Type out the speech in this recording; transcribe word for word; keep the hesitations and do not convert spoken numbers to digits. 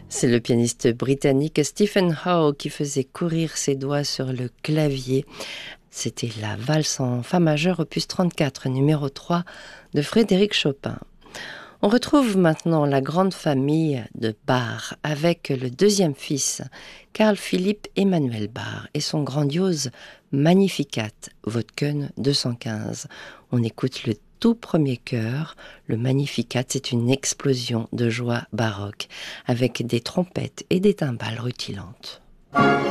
C'est le pianiste britannique Stephen Howe qui faisait courir ses doigts sur le clavier. C'était la valse en fa majeur opus trente-quatre, numéro trois de Frédéric Chopin. On retrouve maintenant la grande famille de Bach avec le deuxième fils, Carl Philipp Emanuel Bach, et son grandiose Magnificat, Wotken deux cent quinze. On écoute le tout premier chœur. Le Magnificat, c'est une explosion de joie baroque, avec des trompettes et des timbales rutilantes.